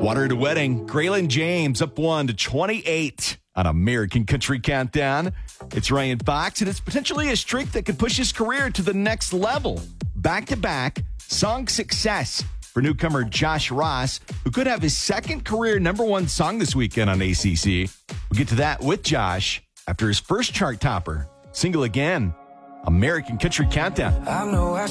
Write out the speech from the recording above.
Water at a Wedding, Graylin James up 1-28 on American Country Countdown. It's Ryan Fox, and it's potentially a streak that could push his career to the next level. Back-to-back song success for newcomer Josh Ross, who could have his second career #1 song this weekend on ACC. We'll get to that with Josh after his first chart topper, Single Again, American Country Countdown.